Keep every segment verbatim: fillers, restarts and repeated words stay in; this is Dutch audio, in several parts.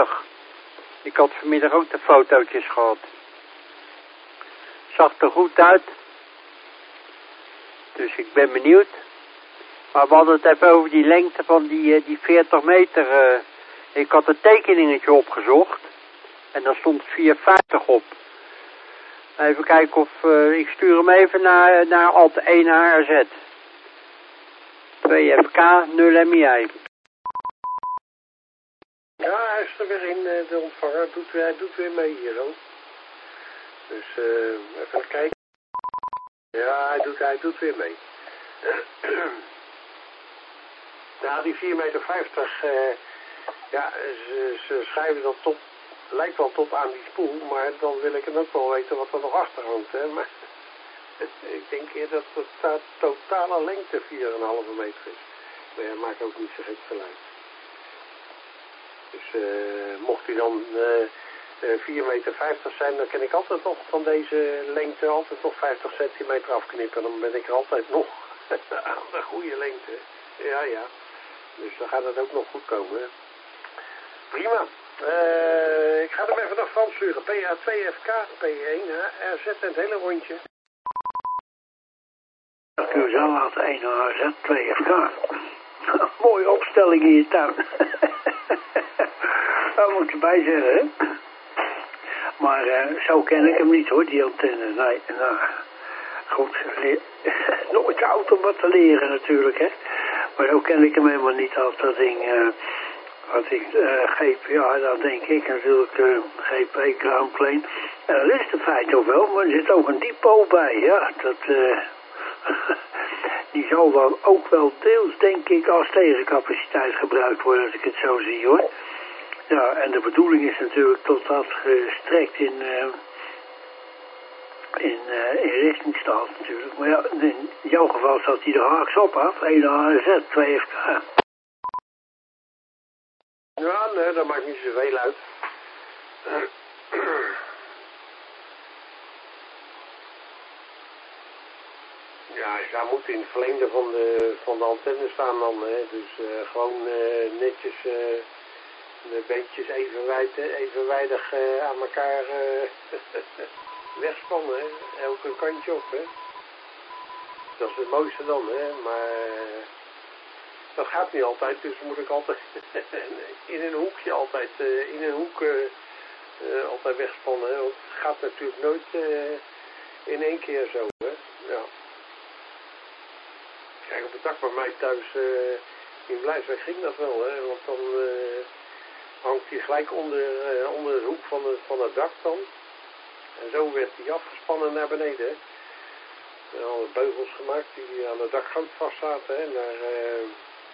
vijftig. Ik had vanmiddag ook de fotootjes gehad. Zag er goed uit. Dus ik ben benieuwd. Maar we hadden het even over die lengte van die, die veertig meter. Uh, ik had een tekeningetje opgezocht. En daar stond vier vijftig op. Even kijken of... Uh, ik stuur hem even naar, naar Alt één H R Z. twee F K nul M I. Ja, hij is er weer in, de ontvanger. Hij doet, hij doet weer mee hier zo. Dus uh, even kijken. Ja, hij doet, hij doet weer mee. Ja, die vier meter vijftig, uh, ja, ze, ze schrijven dat top, lijkt wel top aan die spoel, maar dan wil ik het ook wel weten wat er nog achter hangt. Hè. Maar ik denk eerder dat de totale lengte vier komma vijf meter is. Maar ja, maakt ook niet zo gek veel uit. Dus uh, mocht hij dan uh, uh, vier meter vijftig zijn, dan kan ik altijd nog van deze lengte altijd nog vijftig centimeter afknippen. Dan ben ik er altijd nog aan de goede lengte. Ja, ja. Dus dan gaat het ook nog goed komen. Hè. Prima. Uh, ik ga hem even naar Frans sturen. P A twee F K, P één H R Z en het hele rondje. U zal Alt één H R Z, twee F K. Mooie opstelling in je tuin. Daar moet je bij zeggen, hè. Maar uh, zo ken ik hem niet, hoor, die antenne. Nee, nou, goed. Nooit oud om wat te leren natuurlijk, hè. Maar zo ken ik hem helemaal niet als dat ding. Uh, wat ik, uh, G P, ja, dan denk ik natuurlijk uh, G P, ground plane. En dat is de feit ook wel, maar er zit ook een depot bij, ja. Dat, uh, die zal dan ook wel deels, denk ik, als tegencapaciteit gebruikt worden, als ik het zo zie, hoor. Ja, en de bedoeling is natuurlijk tot dat gestrekt in, uh, in, uh, in richting staat natuurlijk. Maar ja, in jouw geval staat hij er haaks op af, één H R Z, twee F K. Ja, nee, dat maakt niet zoveel uit. Ja, hij moet in het verlengde van de, van de antenne staan dan, hè. Dus uh, gewoon uh, netjes uh, de beentjes evenwijd, evenwijdig uh, aan elkaar uh, wegspannen, hè. Elke kantje op, hè. Dat is het mooiste dan, hè. Maar uh, dat gaat niet altijd, dus moet ik altijd in een hoekje altijd, uh, in een hoek uh, uh, altijd wegspannen, hè. Want het gaat natuurlijk nooit uh, in één keer zo, hè. Ja. Kijk, op het dak bij mij thuis uh, in Blijswijk ging dat wel, hè. Want dan uh, hangt hij gelijk onder, uh, onder de hoek van het, van het dak dan. En zo werd hij afgespannen naar beneden, hè. En alle beugels gemaakt die aan de dakkant vast zaten, hè. Naar, uh,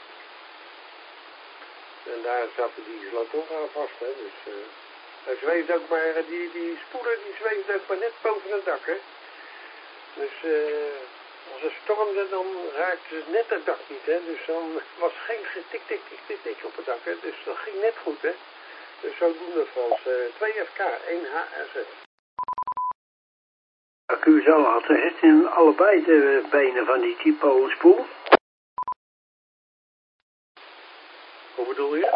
en daar zaten die slotdoor aan vast, hè. Dus uh, hij zweeft ook maar, die, die spoelen die zweeft ook maar net boven het dak, hè. Dus uh, als het stormde, dan raakte het net het dak niet, hè. Dus dan was geen getik, tik, tik, tik, tik op het dak, hè. Dus dat ging net goed, hè. Dus zodoende Frans. Uh, twee F K, één H R Z. U zal laten, het in allebei de benen van die typo een spoel. Hoe bedoel je?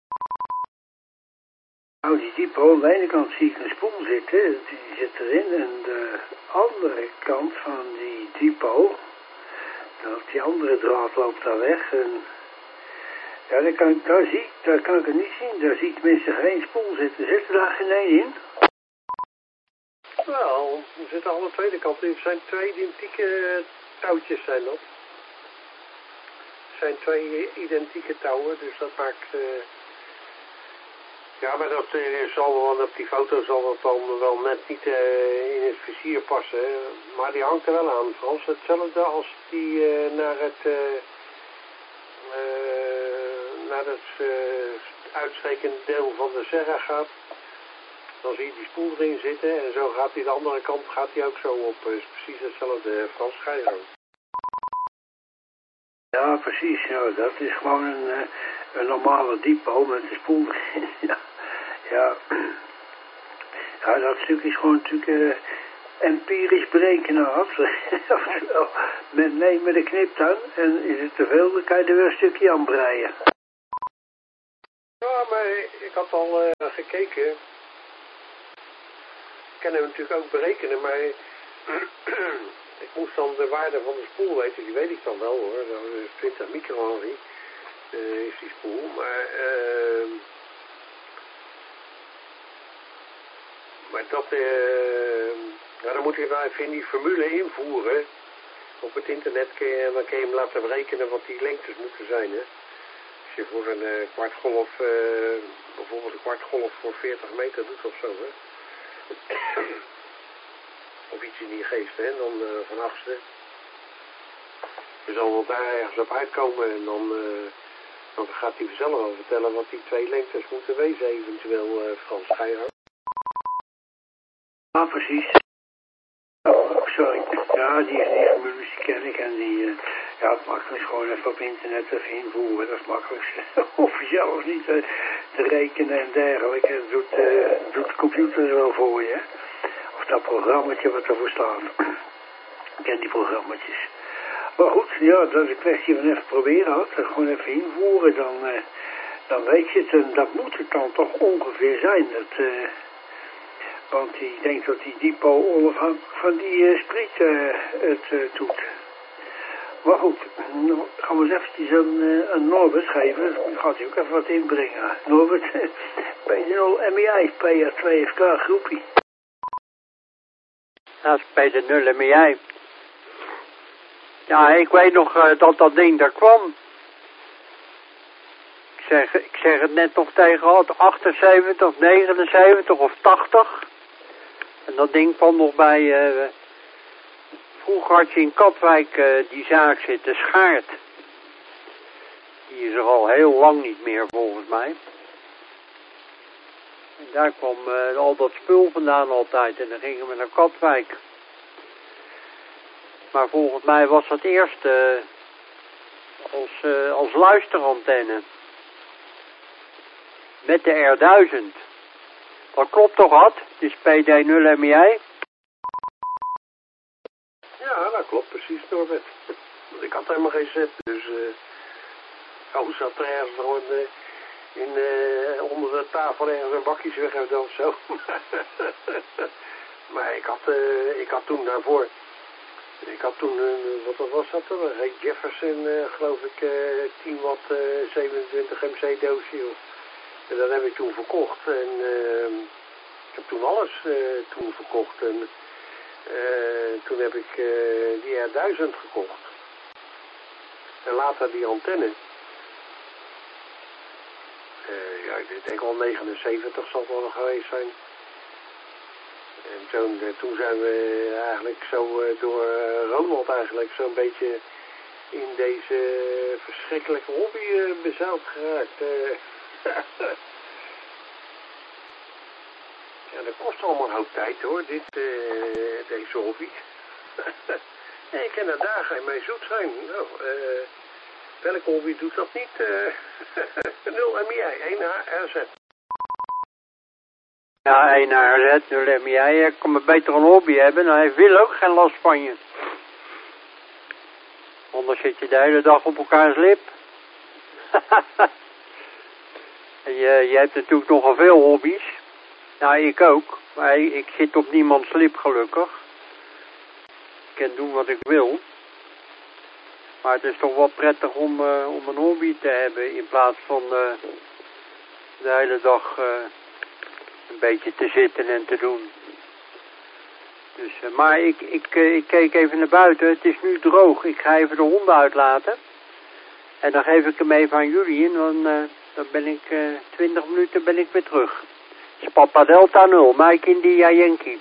Nou, die typo, aan de ene kant zie ik een spoel zitten, die zit erin. En de andere kant van die typo, die andere draad loopt daar weg. En ja, daar kan, daar, zie, daar kan ik het niet zien. Daar zie ik tenminste geen spoel zitten. Zit er daar geen één in? Wel, er zitten aan de tweede kant in. Het zijn twee identieke touwtjes zijn dat. Het zijn twee identieke touwen, dus dat maakt... Uh... Ja, maar dat uh, zal wel, op die foto zal dat dan wel net niet uh, in het vizier passen. Hè. Maar die hangt er wel aan, Frans. Hetzelfde als die uh, naar het... Uh, uh, naar het uh, uitstekende deel van de serra gaat. Dan zie je die spoel erin zitten en zo gaat hij de andere kant gaat hij ook zo op. Het is precies hetzelfde, Frans Schijro. Ja, precies. Ja, dat is gewoon een, een normale depot met de spoel erin. Ja. Ja. Ja, dat stuk is gewoon natuurlijk uh, empirisch berekenen af. met, nee, met een kniptang. En is het te veel, dan kan je er weer een stukje aan breien. Ja, maar ik had al uh, gekeken. Ik kan hem natuurlijk ook berekenen, maar ik moest dan de waarde van de spoel weten. Die weet ik dan wel hoor. Dat is twintig microhenry uh, is die spoel. Maar, uh, maar dat, uh, nou, dan moet je nou even in die formule invoeren. Op het internet kun je, dan kun je hem laten berekenen wat die lengtes moeten zijn. Hè. Als je voor een uh, kwartgolf, uh, bijvoorbeeld een kwartgolf voor veertig meter doet of zo. Hè. Of iets in die geest, hè, dan uh, van achtste. Je zal wel daar ergens op uitkomen en dan, uh, dan gaat hij zelf wel vertellen wat die twee lengtes moeten wezen, eventueel, uh, Frans Scheijer. Ja, precies. Oh, sorry. Ja, die, die formules die ken ik en die, uh, ja, het makkelijk is gewoon even op internet even invoeren. Dat is makkelijk. Hoef je zelfs niet uh, te rekenen en dergelijke. Dat doet, uh, doet de computer er wel voor je. Of dat programmaatje wat ervoor staat. Ik ken die programmaatjes. Maar goed, ja, dat is een kwestie van even proberen. Had. Gewoon even invoeren, dan, uh, dan weet je het. En dat moet het dan toch ongeveer zijn. Dat, uh, want ik denk dat die depot onafhankelijk van die uh, spriet uh, het uh, doet. Maar goed, nou gaan we eens eventjes aan, uh, aan Norbert geven. Dan gaat hij ook even wat inbrengen. Norbert, P nul M I I, P R twee F K groepie. Dat is P nul M I I. Ja, ik weet nog uh, dat dat ding daar kwam. Ik zeg, ik zeg het net nog tegen had, achtenzeventig, negenenzeventig of tachtig. En dat ding kwam nog bij, uh, vroeger had je in Katwijk uh, die zaak zitten, Schaart. Die is er al heel lang niet meer volgens mij. En daar kwam uh, al dat spul vandaan altijd en dan gingen we naar Katwijk. Maar volgens mij was dat eerst uh, als, uh, als luisterantenne. Met de R duizend. Dat klopt toch, Ad? Het is P D nul M I I? Ja, dat klopt precies, Norbert. Ik had helemaal geen zet, dus... Uh, oh, zat er ergens gewoon uh, in, uh, onder de tafel ergens een bakjes weg of zo. Maar ik had, uh, ik had toen daarvoor... Ik had toen, uh, wat was dat dan? Een Jefferson, uh, geloof ik, uh, tien watt, uh, zevenentwintig M C doosje. En dat heb ik toen verkocht. En uh, ik heb toen alles uh, toen verkocht. En uh, toen heb ik uh, die R duizend gekocht. En later die antenne. Uh, ja, ik denk al negenenzeventig zal het wel nog geweest zijn. En toen, toen zijn we eigenlijk zo uh, door uh, Ronald eigenlijk zo'n beetje in deze verschrikkelijke hobby uh, bezeild geraakt. Uh, ja, dat kost allemaal een hoop tijd hoor, dit, uh, deze hobby. Nee, ik kan er dagen mee zoet zijn. Nou, uh, welke hobby doet dat niet? Uh, nul M I I, één H R Z. Ja, één H R Z, nul M I I. Ik kan maar beter een hobby hebben, dan heeft Wil ook geen last van je. Anders zit je de hele dag op elkaars lip. En je, je hebt natuurlijk nogal veel hobby's. Nou, ik ook. Maar ik, ik zit op niemands lip gelukkig. Ik kan doen wat ik wil. Maar het is toch wel prettig om, uh, om een hobby te hebben in plaats van uh, de hele dag uh, een beetje te zitten en te doen. Dus, uh, maar ik, ik, uh, ik keek even naar buiten. Het is nu droog. Ik ga even de honden uitlaten. En dan geef ik hem even aan jullie in. Want uh, dan ben ik uh, twintig minuten ben ik weer terug. Het is Papa Delta nul. Mike India Yankee.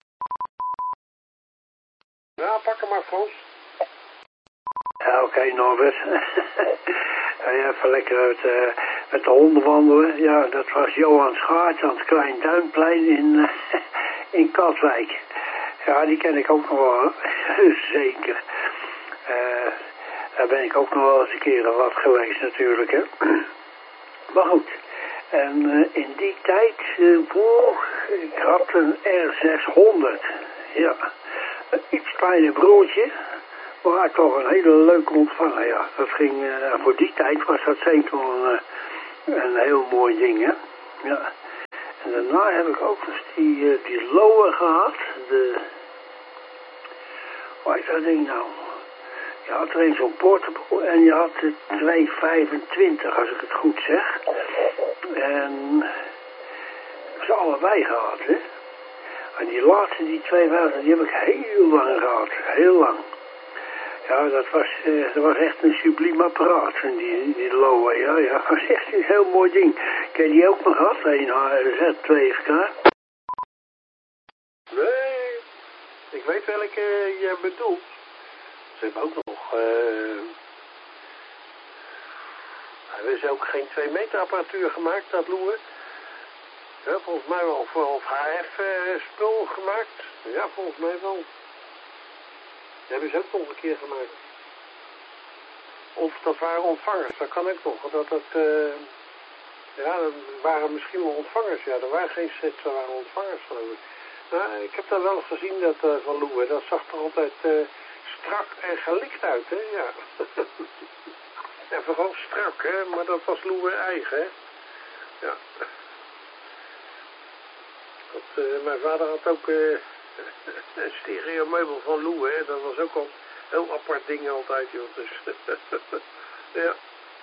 Nou, pak hem maar, Frans. Ja, oké, okay, Norbert. Ja, even lekker uit, uh, met de honden wandelen. Ja, dat was Johan Schaart aan het Klein Duinplein in, uh, in Katwijk. Ja, die ken ik ook nog wel, zeker. Uh, daar ben ik ook nog wel eens een keer wat geweest natuurlijk, hè. Maar goed. En uh, in die tijd, uh, boh, ik had een R zeshonderd. Ja, een iets kleiner broodje. Maar toch een hele leuke ontvanger, ja. Dat ging, uh, voor die tijd was dat zeker een, uh, een heel mooi ding, hè. Ja. En daarna heb ik ook nog die, uh, die Lowe gehad. De... Wat is dat ding nou? Je had er een zo'n portable en je had de twee vijfentwintig, als ik het goed zeg. En ik heb ze allebei gehad, hè. En die laatste, die twee vijfentwintig, die heb ik heel lang gehad. Heel lang. Ja, dat was, uh, dat was echt een subliem apparaat, die, die Lowe. Ja, ja, dat was echt een heel mooi ding. Ken je die ook nog gehad? Een H R Z twee F K? Nee, ik weet welke je bedoelt. Ze hebben ook nog... Uh, hebben ze ook geen twee meter apparatuur gemaakt, dat Loewe? Ja, volgens mij wel. Of, of H F uh, spul gemaakt. Ja, volgens mij wel. Dat hebben ze ook nog een keer gemaakt. Of dat waren ontvangers, dat kan ook nog. Dat het, uh, ja, dat waren misschien wel ontvangers. Ja, er waren geen sets, er waren ontvangers geloof ik. Nou, ik heb dat wel gezien, dat uh, van Loewe. Dat zag er altijd uh, strak en gelikt uit, hè. Ja. Ja, vooral strak, hè. Maar dat was Loewe eigen, hè. Ja. Dat, uh, mijn vader had ook uh, een stereomeubel van Loewe, hè. Dat was ook al heel apart ding altijd, joh. Dus, ja.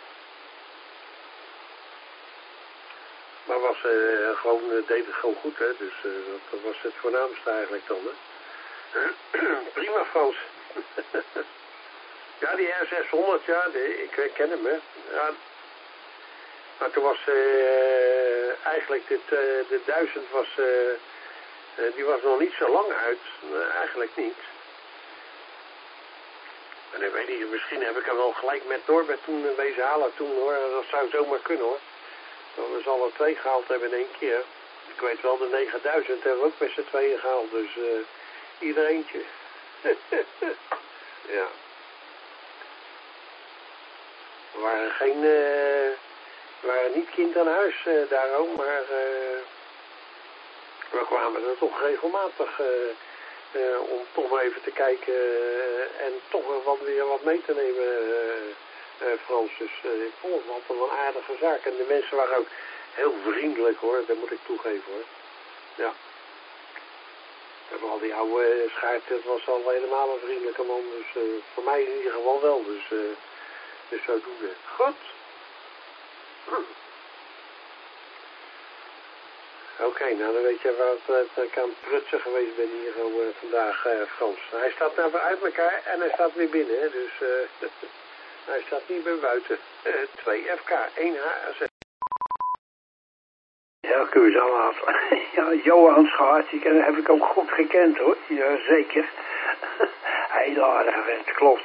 Maar was, uh, gewoon, uh, deed het gewoon goed, hè. Dus uh, dat, dat was het voornaamste eigenlijk dan, hè. Prima, Frans. Ja, die R zeshonderd, ja, die, ik ken hem, hè. Ja. Maar toen was uh, eigenlijk dit, uh, de duizend was, uh, uh, die was nog niet zo lang uit. Nee, eigenlijk niet. En ik weet niet, misschien heb ik hem wel gelijk met Norbert toen wezen halen toen, hoor. Dat zou zomaar kunnen, hoor. Dat we ze alle twee gehaald hebben in één keer. Ik weet wel, de negenduizend hebben we ook met z'n tweeën gehaald, dus uh, ieder eentje. Ja. We waren geen, uh, we waren niet kind aan huis uh, daarom, maar uh, we kwamen er toch regelmatig uh, uh, om toch maar even te kijken uh, en toch wat, weer wat mee te nemen, uh, uh, Frans. Dus uh, ik vond het altijd wel een aardige zaak. En de mensen waren ook heel vriendelijk, hoor, dat moet ik toegeven, hoor. Ja. En al die oude schaart, dat was al helemaal een vriendelijke man, dus uh, voor mij in ieder geval wel, dus, uh, dus zo doen we. Goed. Hm. Oké, okay, nou dan weet je wat uh, ik aan het prutsen geweest ben hier uh, vandaag, uh, Frans. Hij staat nou weer uit elkaar en hij staat weer binnen, hè, dus uh, hij staat niet meer buiten. Uh, twee F K, één H Z. Ja, kun je zo laten. Ja, Johan Schaart, die heb ik ook goed gekend, hoor. Ja, zeker. Heel aardige vent, klopt.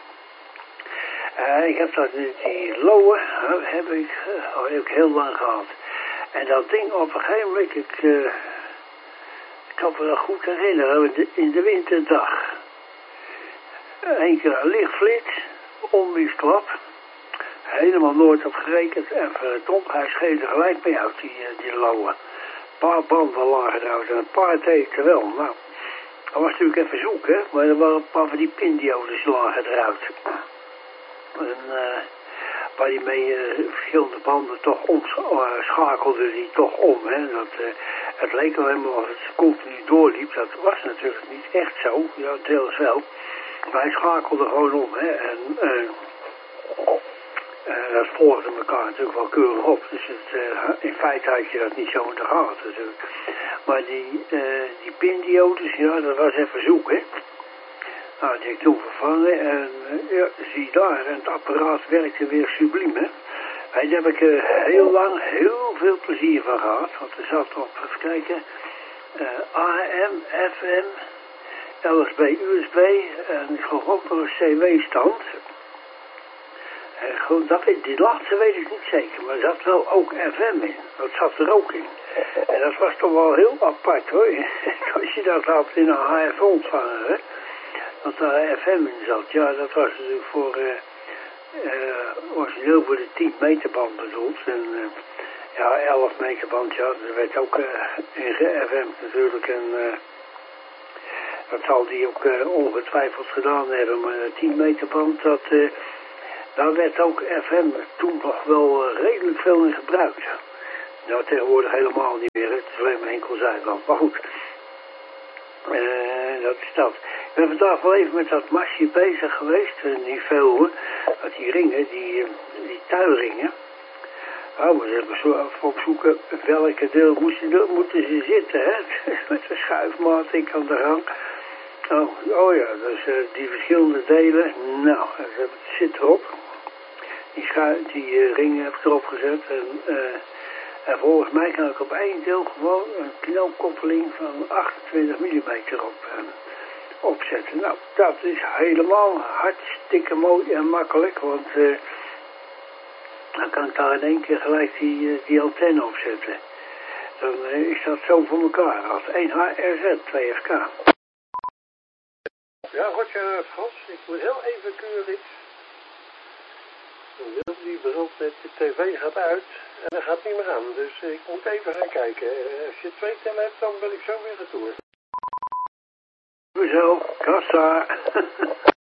Uh, ik heb dat, die Lowe heb ik, uh, heb ik heel lang gehad. En dat ding op een gegeven moment, ik, uh, ik kan me dat goed herinneren, in de winterdag. Eén keer een lichtflits, onweersklap. Helemaal nooit op gerekend en verdomd, hij scheelde gelijk mee uit, die, die Lowe. Een paar banden lagen eruit en een paar deed er wel. Nou, dat was natuurlijk even zoeken, hè, maar er waren een paar van die pindiodes lagen eruit. En uh, waar die mee uh, verschillende banden toch omschakelde, uh, die toch om. Hè. Dat, uh, het leek wel helemaal of het continu doorliep. Dat was natuurlijk niet echt zo, ja, deels wel. Maar hij schakelde gewoon om. Hè. En uh, uh, dat volgde elkaar natuurlijk wel keurig op. Dus het, uh, in feite had je dat niet zo in de gaten natuurlijk. Maar die, uh, die pindiodes, ja, dat was even zoeken. Nou, die heb ik toen vervangen en uh, ja, zie daar, en het apparaat werkte weer subliem, hè. En daar heb ik uh, heel lang heel veel plezier van gehad, want er zat op, even kijken, uh, A M, F M, L S B, U S B en ik geloof ook nog een C W-stand. En gewoon, dat, die laatste weet ik niet zeker, maar er zat wel ook F M in, dat zat er ook in. En dat was toch wel heel apart, hoor, als je dat had in een H F ontvanger, hè. Dat daar F M in zat, ja, dat was natuurlijk voor, uh, uh, origineel voor de tien meter band bedoeld. En uh, ja, elf meter band, ja, dat werd ook uh, in F M natuurlijk. En uh, dat zal die ook uh, ongetwijfeld gedaan hebben. Maar de tien meter band, dat, uh, daar werd ook F M toen nog wel uh, redelijk veel in gebruikt. Nou, tegenwoordig helemaal niet meer. Het is alleen maar enkel Zuidland. Maar goed. Uh, dat is dat. Ik ben vandaag wel even met dat masje bezig geweest. Uh, die velden. Dat die ringen, die, uh, die tuilringen. Oh, we hebben zo even opzoeken welke deel moeten, moeten ze zitten, hè? Met de schuifmaat ik aan de gang. Oh, oh ja, dus uh, die verschillende delen. Nou, het zit erop. Die, schuif, die uh, ringen heb ik erop gezet. En, uh, en volgens mij kan ik op één deel gewoon een knoopkoppeling van achtentwintig millimeter op, uh, opzetten. Nou, dat is helemaal hartstikke mooi en makkelijk, want uh, dan kan ik daar in één keer gelijk die, uh, die antenne opzetten. Dan uh, is dat zo voor elkaar als één H R Z twee F K. Ja, Roger Frans, ik moet heel even keuren iets. Dan wil die bril met de tv gaat uit en dat gaat niet meer aan. Dus ik moet even gaan kijken. Als je twee tellen hebt, dan ben ik zo weer retour. Zo, kassa.